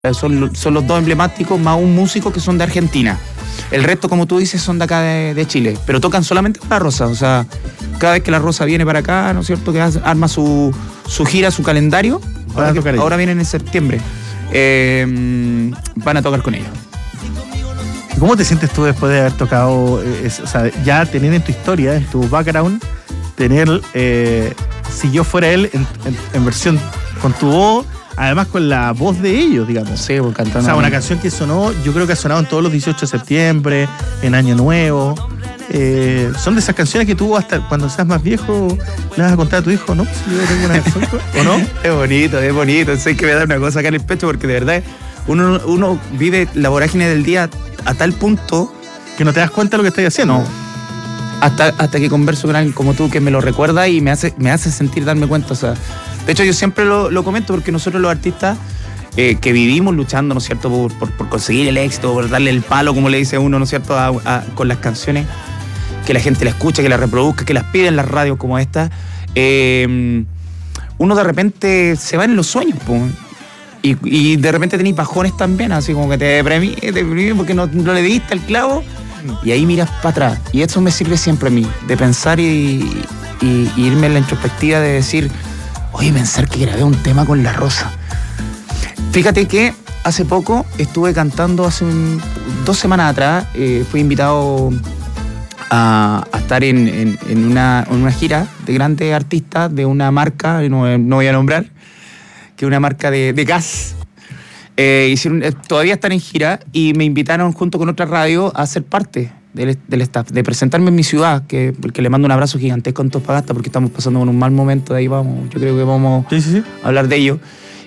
Son los dos emblemáticos, más un músico que son de Argentina. El resto, como tú dices, son de acá de Chile, pero tocan solamente con La Rosa. O sea, cada vez que La Rosa viene para acá, ¿no es cierto?, que arma su gira, su calendario. Ahora vienen en septiembre. Van a tocar con ellos. ¿Cómo te sientes tú después de haber tocado, o sea, ya tener en tu historia, en tu background, tener Si yo fuera él en versión con tu voz, además con la voz de ellos, digamos? Sí, pues cantando. O sea, una canción que sonó, yo creo que ha sonado en todos los 18 de septiembre, en Año Nuevo. Son de esas canciones que tú hasta cuando seas más viejo le vas a contar a tu hijo, ¿no? Si yo tengo una canción, ¿o no? Es bonito. Sé que me da una cosa acá en el pecho porque de verdad uno vive la vorágine del día a tal punto que no te das cuenta de lo que estás haciendo. No. Hasta que converso con alguien como tú que me lo recuerda y me hace sentir, darme cuenta. O sea, de hecho, yo siempre lo comento porque nosotros los artistas que vivimos luchando, ¿no es cierto?, por conseguir el éxito, por darle el palo, como le dice uno, ¿no es cierto?, con las canciones, que la gente la escuche, que la reproduzca, que las pide en las radios como esta. Uno de repente se va en los sueños, pues. Y de repente tenés bajones también, así como que te deprimís porque no le diste el clavo. Y ahí miras para atrás. Y eso me sirve siempre a mí, de pensar y irme en la introspectiva de decir, oye, pensar que grabé un tema con La Rosa. Fíjate que hace poco estuve cantando, hace 2 semanas atrás, fui invitado a estar en una gira de grandes artistas de una marca, no voy a nombrar, que es una marca de gas. Todavía están en gira y me invitaron junto con otra radio a ser parte del staff, de presentarme en mi ciudad, porque le mando un abrazo gigantesco a Antofagasta porque estamos pasando por un mal momento, de ahí yo creo que vamos a hablar de ello.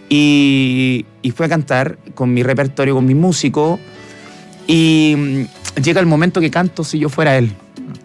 Y fui a cantar con mi repertorio, con mi músico, y llega el momento que canto Si yo fuera él.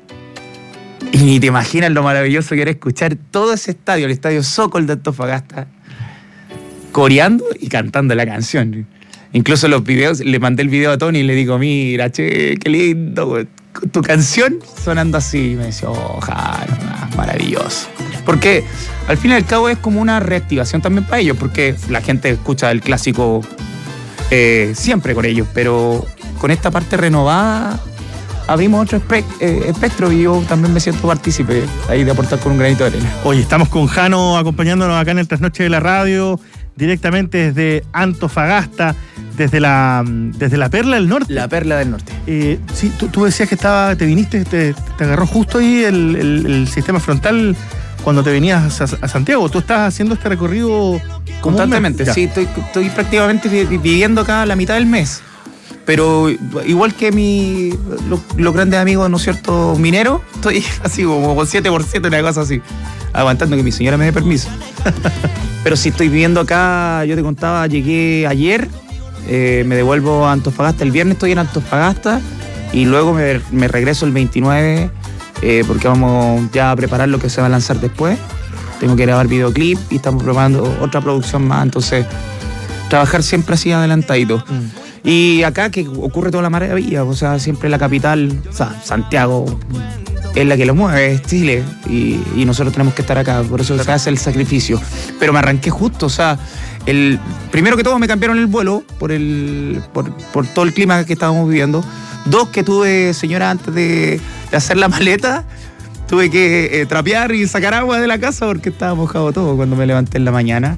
Y ni te imaginas lo maravilloso que era escuchar todo ese estadio, el estadio Sokol de Antofagasta, coreando y cantando la canción. Incluso los videos, le mandé el video a Tony y le digo, mira, che, qué lindo, tu canción sonando así. Y me decía, ojalá, maravilloso. Porque al fin y al cabo es como una reactivación también para ellos, porque la gente escucha el clásico siempre con ellos, pero con esta parte renovada abrimos otro espectro y yo también me siento partícipe ahí de aportar con un granito de arena. Oye, estamos con Jano acompañándonos acá en el Trasnoche de la Radio, directamente desde Antofagasta, desde la Perla del Norte. La Perla del Norte. Sí, tú decías que te viniste, te agarró justo ahí el sistema frontal cuando te venías a Santiago. ¿Tú estás haciendo este recorrido constantemente? Sí, estoy prácticamente viviendo acá la mitad del mes. Pero igual que los grandes amigos, ¿no es cierto?, mineros, estoy así como con 7%, una cosa así, aguantando que mi señora me dé permiso. Pero sí estoy viviendo acá, yo te contaba, llegué ayer, me devuelvo a Antofagasta, el viernes estoy en Antofagasta y luego me regreso el 29 porque vamos ya a preparar lo que se va a lanzar después. Tengo que grabar videoclip y estamos preparando otra producción más, entonces trabajar siempre así adelantadito. Y acá que ocurre toda la maravilla, o sea, siempre la capital, o sea, Santiago es la que lo mueve, es Chile, y nosotros tenemos que estar acá, por eso se hace el sacrificio. Pero me arranqué justo, o sea, primero que todo me cambiaron el vuelo por todo el clima que estábamos viviendo. 2, que tuve, señora, antes de hacer la maleta, tuve que trapear y sacar agua de la casa porque estaba mojado todo cuando me levanté en la mañana.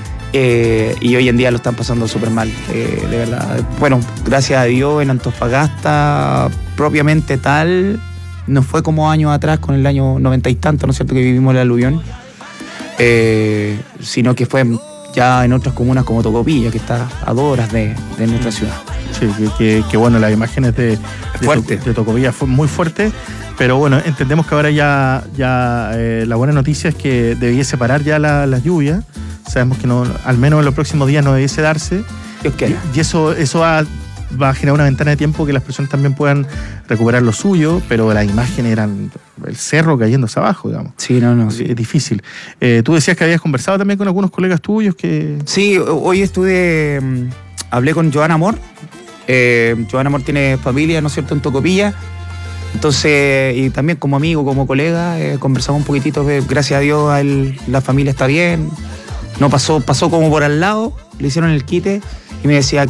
Y hoy en día lo están pasando súper mal, de verdad. Bueno, gracias a Dios en Antofagasta propiamente tal no fue como años atrás con el año 90 y tanto, ¿no es cierto?, que vivimos el aluvión, sino que fue ya en otras comunas como Tocopilla, que está a 2 horas de nuestra ciudad. Sí, que bueno, las imágenes de Tocopilla fue muy fuerte, pero bueno, entendemos que ahora ya la buena noticia es que debiese parar ya las lluvias. Sabemos que no, al menos en los próximos días no debiese darse. Y eso va a generar una ventana de tiempo que las personas también puedan recuperar lo suyo, pero las imágenes eran el cerro cayéndose abajo, digamos. Sí, sí. Es difícil. Tú decías que habías conversado también con algunos colegas tuyos que... Sí, hoy hablé con Joan Amor. Joan Amor tiene familia, ¿no es cierto?, en Tocopilla. Entonces, y también como amigo, como colega, conversamos un poquitito. Gracias a Dios la familia está bien. No pasó como por al lado, le hicieron el quite y me decía,